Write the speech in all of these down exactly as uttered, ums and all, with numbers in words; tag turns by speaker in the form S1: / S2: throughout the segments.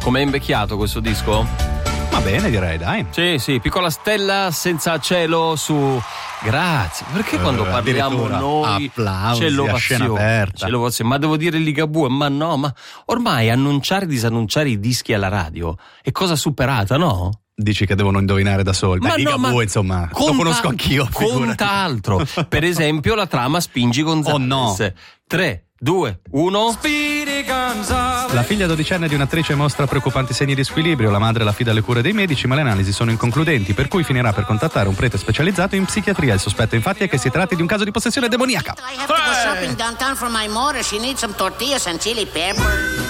S1: Com'è invecchiato questo disco?
S2: Va bene, direi, dai.
S1: Sì, sì, piccola stella senza cielo su... Grazie, perché quando
S2: Eh,
S1: parliamo noi
S2: applausi,
S1: c'è
S2: a scena
S1: l'ovazione,
S2: aperta.
S1: c'è l'ovazione, ma devo dire Ligabue, ma no, ma ormai annunciare e disannunciare i dischi alla radio è cosa superata, no?
S2: Dici che devono indovinare da soli.
S1: Ma
S2: Beh,
S1: no,
S2: Ligabue,
S1: ma
S2: insomma,
S1: conta,
S2: lo conosco anch'io. figurati.
S1: Conta altro. Per esempio la trama Spingi Gonzales.
S2: Oh no.
S1: tre, due, uno.
S2: La figlia dodicenne di un'attrice mostra preoccupanti segni di squilibrio, la madre la affida alle cure dei medici, ma le analisi sono inconcludenti, per cui finirà per contattare un prete specializzato in psichiatria. Il sospetto infatti è che si tratti di un caso di possessione demoniaca.
S3: I have to go shopping downtown for my mother. She needs some tortillas and chili pepper.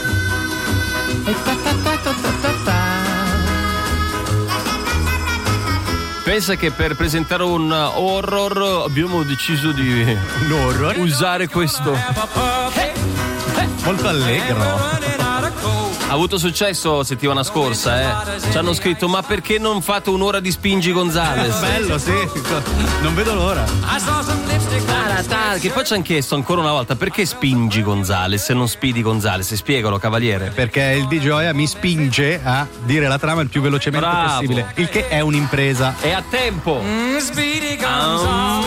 S1: Pensa che per presentare un horror abbiamo deciso di
S2: Un horror?
S1: usare questo.
S2: Molto allegro.
S1: Ha avuto successo settimana scorsa, eh. Ci hanno scritto: ma perché non fate un'ora di Spingi Gonzales?
S2: Bello, sì. Non vedo l'ora.
S1: Tara, tara, che poi ci hanno chiesto ancora una volta: perché Spingi Gonzales e non Speedy Gonzales? Spiegalo, cavaliere.
S2: Perché il D J mi spinge a dire la trama il più velocemente
S1: Bravo.
S2: possibile, il che è un'impresa.
S1: È a tempo. Ah.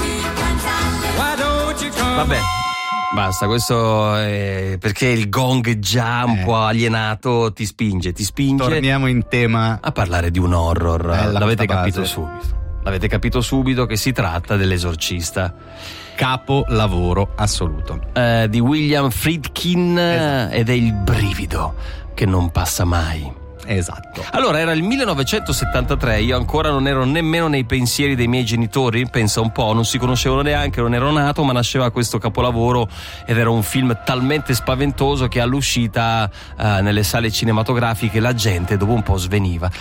S1: Vabbè. Basta, questo è perché il gong già un
S2: Eh.
S1: po' alienato ti spinge, ti spinge
S2: Torniamo in tema.
S1: a parlare di un horror.
S2: Bella
S1: L'avete
S2: questa
S1: capito
S2: base.
S1: subito. L'avete capito subito che si tratta dell'Esorcista
S2: Capolavoro assoluto.
S1: eh, di William Friedkin,
S2: Esatto.
S1: ed è il brivido che non passa mai.
S2: Esatto.
S1: Allora, era il millenovecentosettantatré, io ancora non ero nemmeno nei pensieri dei miei genitori, pensa un po', non si conoscevano neanche, non ero nato, ma nasceva questo capolavoro ed era un film talmente spaventoso che all'uscita eh, nelle sale cinematografiche la gente dopo un po' sveniva.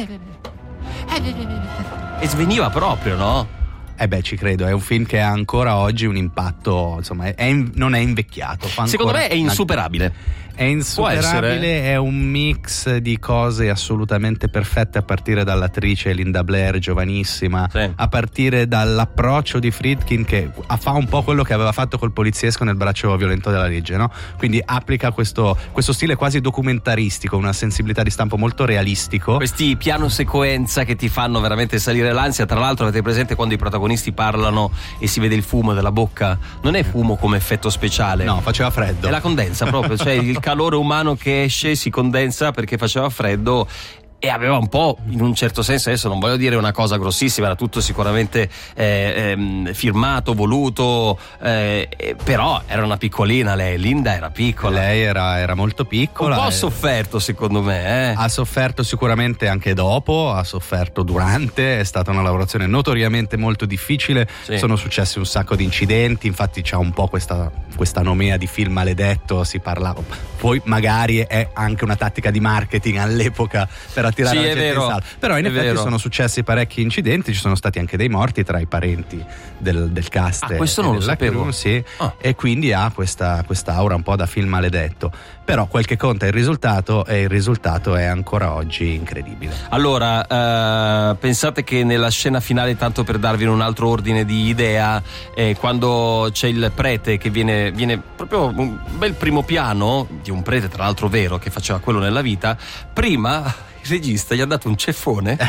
S1: E sveniva proprio, no?
S2: Eh beh, ci credo, è un film che ha ancora oggi un impatto, insomma, è in- non è invecchiato. fa
S1: Secondo
S2: ancora
S1: me è
S2: una-
S1: insuperabile.
S2: È insuperabile,
S1: essere.
S2: è un mix di cose assolutamente perfette, a partire dall'attrice Linda Blair, giovanissima,
S1: Sì.
S2: a partire dall'approccio di Friedkin che fa un po' quello che aveva fatto col poliziesco nel Braccio violento della legge, no? Quindi applica questo, questo stile quasi documentaristico, una sensibilità di stampo molto realistico.
S1: Questi piano sequenza che ti fanno veramente salire l'ansia. Tra l'altro, avete presente quando i protagonisti parlano e si vede il fumo della bocca? Non è fumo come effetto speciale.
S2: No, faceva freddo.
S1: È la condensa proprio, cioè il calore umano che esce si condensa perché faceva freddo. E aveva un po', in un certo senso, adesso non voglio dire una cosa grossissima, era tutto sicuramente eh, ehm, firmato, voluto, eh, eh, però era una piccolina lei, Linda era piccola.
S2: Lei era, era molto
S1: Un
S2: piccola.
S1: po'
S2: e-
S1: sofferto secondo me, eh.
S2: Ha sofferto sicuramente anche dopo, ha sofferto durante, è stata una lavorazione notoriamente molto difficile,
S1: Sì.
S2: sono successi un sacco di incidenti, infatti c'ha un po' questa, questa nomea di film maledetto, si parlava, poi magari è anche una tattica di marketing all'epoca per attirare
S1: Sì,
S2: la
S1: è
S2: gente
S1: vero,
S2: in sala, però in
S1: è
S2: effetti
S1: vero.
S2: sono successi parecchi incidenti, ci sono stati anche dei morti tra i parenti del, del cast.
S1: Ah, questo
S2: e
S1: non lo
S2: della
S1: sapevo.
S2: crew, sì,
S1: Ah.
S2: e quindi ha questa, questa aura un po' da film maledetto, però quel che conta è il risultato e il risultato è ancora oggi incredibile.
S1: Allora, eh, pensate che nella scena finale, tanto per darvi un altro ordine di idea, eh, quando c'è il prete che viene, viene proprio un bel primo piano di un prete, tra l'altro vero, che faceva quello nella vita, prima il regista gli ha dato un ceffone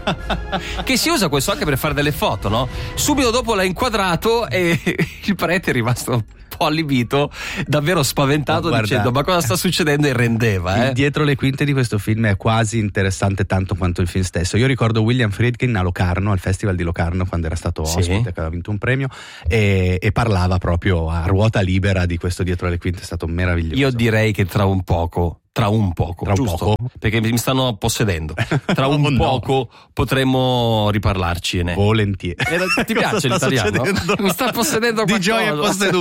S1: che si usa questo anche per fare delle foto, no? Subito dopo l'ha inquadrato e il prete è rimasto un po' allibito, davvero spaventato,
S2: Ma guarda,
S1: dicendo: ma cosa sta succedendo? E rendeva,
S2: Il
S1: eh?
S2: dietro le quinte di questo film è quasi interessante tanto quanto il film stesso. Io ricordo William Friedkin a Locarno, al Festival di Locarno, quando era stato
S1: Sì.
S2: ospite, che aveva vinto un premio, e, e parlava proprio a ruota libera di questo dietro le quinte, è stato meraviglioso.
S1: Io direi che tra un poco, tra un poco,
S2: Tra un
S1: giusto?
S2: poco?
S1: Perché mi stanno possedendo. Tra un
S2: Oh, no.
S1: poco potremmo riparlarcene.
S2: Volentieri.
S1: Eh, ti
S2: Cosa
S1: piace
S2: sta
S1: l'italiano?
S2: succedendo?
S1: Mi sta possedendo
S2: Di gioia
S1: qualcosa.
S2: posseduto.